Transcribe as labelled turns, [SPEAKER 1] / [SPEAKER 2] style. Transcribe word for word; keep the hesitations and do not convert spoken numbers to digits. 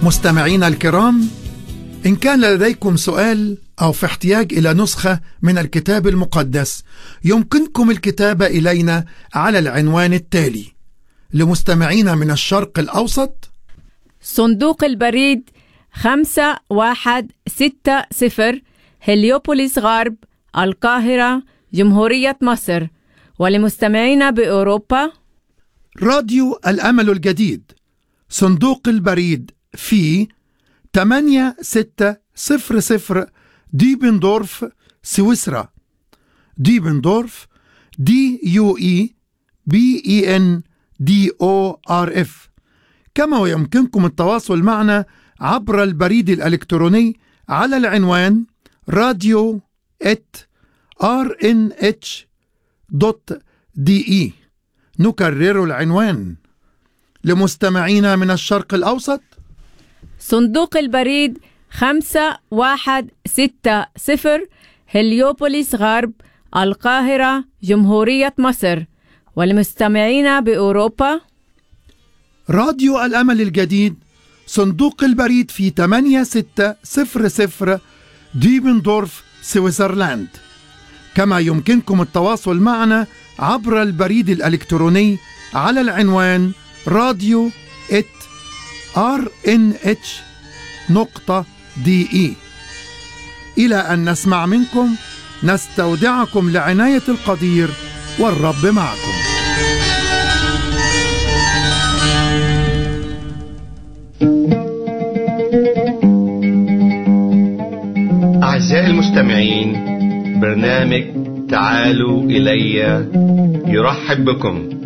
[SPEAKER 1] مستمعينا الكرام، إن كان لديكم سؤال أو في احتياج إلى نسخة من الكتاب المقدس، يمكنكم الكتابة إلينا على العنوان التالي: لمستمعينا من الشرق الأوسط،
[SPEAKER 2] صندوق البريد خمسة واحد ستة صفر، هليوبوليس غرب، القاهرة، جمهورية مصر. ولمستمعينا بأوروبا،
[SPEAKER 1] راديو الأمل الجديد، صندوق البريد في ثمانية ستة صفر صفر، ديبندورف، سويسرا. ديبندورف، دي يو إي بي إي إن دي أو آر إف. كما ويمكنكم التواصل معنا عبر البريد الإلكتروني على العنوان راديو آت آر إن إتش دوت دي إي. نكرر العنوان: لمستمعينا من الشرق الأوسط،
[SPEAKER 2] صندوق البريد خمسة واحد ستة صفر، هليوبوليس غرب، القاهرة، جمهورية مصر. ولمستمعينا بأوروبا،
[SPEAKER 1] راديو الأمل الجديد، صندوق البريد في ثمانية ستة صفر صفر، ديبندورف، سويسرلاند. كما يمكنكم التواصل معنا عبر البريد الإلكتروني على العنوان راديو آت آر إن إتش نقطة دي إي. إلى أن نسمع منكم، نستودعكم لعناية القدير، والرب معكم.
[SPEAKER 3] أعزائي المستمعين، برنامج تعالوا إلي يرحب بكم.